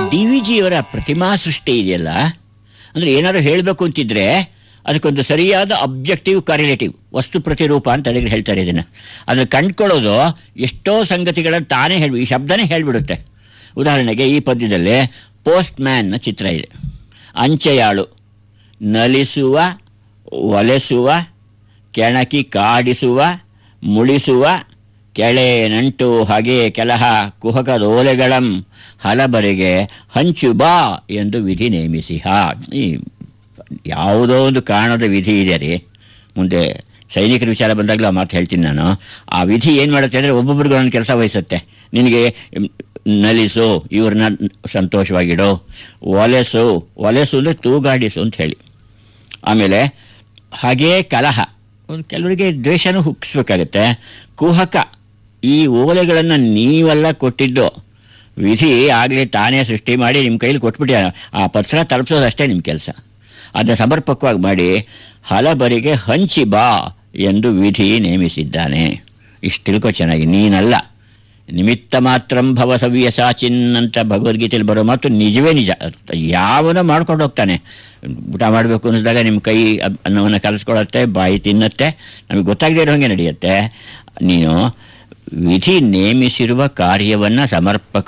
D V ಜಿಯವರ ಪ್ರತಿಮಾ ಸೃಷ್ಟಿ ಇದೆಯಲ್ಲ, ಅಂದರೆ ಏನಾದ್ರು ಹೇಳಬೇಕು ಅಂತಿದ್ರೆ ಅದಕ್ಕೊಂದು ಸರಿಯಾದ ಅಬ್ಜೆಕ್ಟಿವ್ ಕಾರ್ಯಲೇಟಿವ್ ವಸ್ತು ಪ್ರತಿರೂಪ ಅಂತ ಅದಕ್ಕೆ ಹೇಳ್ತಾರೆ. ಅದನ್ನು ಕಂಡ್ಕೊಳ್ಳೋದು ಎಷ್ಟೋ ಸಂಗತಿಗಳನ್ನು ತಾನೇ ಈ ಶಬ್ದನೇ ಹೇಳಿಬಿಡುತ್ತೆ. ಉದಾಹರಣೆಗೆ ಈ ಪದ್ಯದಲ್ಲಿ ಪೋಸ್ಟ್ ಮ್ಯಾನ್ನ ಚಿತ್ರ ಇದೆ. ಅಂಚೆಯಾಳು ನಲಿಸುವ, ಒಲೆಸುವ, ಕೆಣಕಿ ಕಾಡಿಸುವ, ಮುಳಿಸುವ, ಕೆಳೆ ನಂಟು ಹಾಗೆ ಕೆಲಹ ಕುಹಕದೋಲೆಗಳಂ ಹಲಬರಿಗೆ ಹಂಚು ಬಾ ಎಂದು ವಿಧಿ ನೇಮಿಸಿಹ. ಈ ಯಾವುದೋ ಒಂದು ಕಾರಣದ ವಿಧಿ ಇದೆ ರೀ. ಮುಂದೆ ಸೈನಿಕರ ವಿಚಾರ ಬಂದಾಗಲೂ ಆ ಮಾತು ಹೇಳ್ತೀನಿ ನಾನು. ಆ ವಿಧಿ ಏನು ಮಾಡುತ್ತೆ ಅಂದರೆ ಒಬ್ಬೊಬ್ರಿಗೂ ಒಂದು ಕೆಲಸ ವಹಿಸುತ್ತೆ. ನಿನಗೆ ನಲಿಸು, ಇವ್ರನ್ನ ಸಂತೋಷವಾಗಿಡು. ಒಲೆಸು ಅಂದರೆ ತೂಗಾಡಿಸು ಅಂತ ಹೇಳಿ. ಆಮೇಲೆ ಹಾಗೇ ಕಲಹ, ಕೆಲವರಿಗೆ ದ್ವೇಷನೂ ಹುಟ್ಟಿಸ್ಬೇಕಾಗತ್ತೆ. ಕುಹಕ, ಈ ಓಲೆಗಳನ್ನು ನೀವೆಲ್ಲ ಕೊಟ್ಟಿದ್ದು, ವಿಧಿ ಆಗಲೇ ತಾನೇ ಸೃಷ್ಟಿ ಮಾಡಿ ನಿಮ್ಮ ಕೈಲಿ ಕೊಟ್ಬಿಟ್ಟು ಆ ಪತ್ರ ತಲುಪಿಸೋದಷ್ಟೇ ನಿಮ್ಮ ಕೆಲಸ. ಅದನ್ನು ಸಮರ್ಪಕವಾಗಿ ಮಾಡಿ ಹಲಬರಿಗೆ ಹಂಚಿ ಬಾ ಎಂದು ವಿಧಿ ನೇಮಿಸಿದ್ದಾನೆ. ಇಷ್ಟು ತಿಳ್ಕೊ ಚೆನ್ನಾಗಿ. ನೀನಲ್ಲ, ನಿಮಿತ್ತ ಮಾತ್ರಂ ಭವ ಸವ್ಯಸಾಚಿನ್ ಅಂತ ಭಗವದ್ಗೀತೆಯಲ್ಲಿ ಬರೋ ಮಾತು ನಿಜವೇ ನಿಜ. ಯಾವನೋ ಮಾಡ್ಕೊಂಡು ಹೋಗ್ತಾನೆ. ಊಟ ಮಾಡಬೇಕು ಅನ್ನಿಸಿದಾಗ ನಿಮ್ಮ ಕೈ ಅನ್ನವನ್ನು ಕಲಿಸ್ಕೊಳತ್ತೆ, ಬಾಯಿ ತಿನ್ನತ್ತೆ, ನಮಗೆ ಗೊತ್ತಾಗದೇ ಇರೋ ಹಾಗೆ ನಡೆಯುತ್ತೆ. ನೀನು ವಿಧಿ ನೇಮಿಸಿರುವ ಕಾರ್ಯವನ್ನು ಸಮರ್ಪಕ